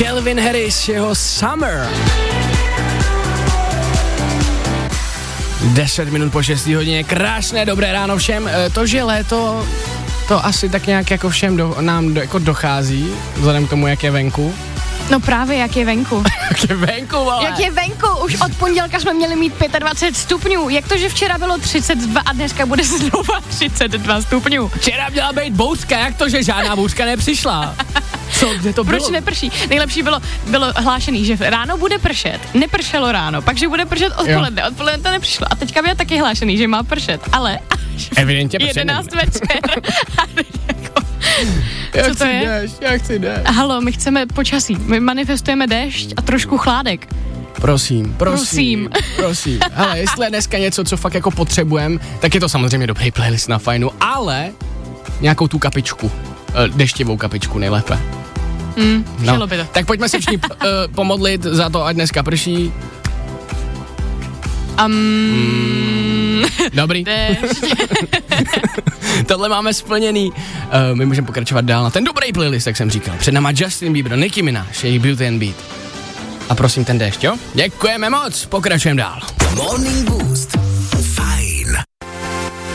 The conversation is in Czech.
Calvin Harris, jeho Summer. 10 minut po 6 hodině, krásné dobré ráno všem. To, že léto, to asi tak nějak jako všem nám jako dochází, vzhledem k tomu, jak je venku. No právě, jak je venku. Jak je venku, vole. Jak je venku, už od pondělka jsme měli mít 25 stupňů. Jak to, že včera bylo 32 a dneska bude znova 32 stupňů? Včera měla být bouřka, jak to, že žádná bouřka nepřišla? Co, kde to bylo? Proč neprší? Nejlepší bylo hlášený, že ráno bude pršet. Nepršelo ráno, pak že bude pršet odpoledne. Odpoledne to nepřišlo. A teďka bylo taky hlášený, že má pršet, ale evidentně 11 večer. Co to je? Já chci déšť. Halo, my chceme počasí. My manifestujeme déšť a trošku chládek. Prosím. Hele, jestli je dneska něco, co fakt jako potřebujeme, tak je to samozřejmě dobrý playlist na fajnu, ale nějakou tu kapičku, deštivou kapičku nejlépe. Chtělo by to. Tak pojďme se všichni pomodlit za to, ať dneska prší. Dobrý. Tohle máme splněný. My můžeme pokračovat dál na ten dobrý playlist, jak jsem říkal. Před náma Justin Bieber, Nicki Minaj, jejich Beauty and Beat. A prosím ten déšť, jo? Děkujeme moc, pokračujeme dál. Morning Boost